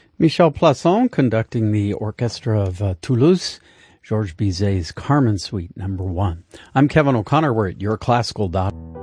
Michel Plasson conducting the Orchestra of Toulouse, Georges Bizet's Carmen Suite No. 1. I'm Kevin O'Connor. We're at yourclassical.com.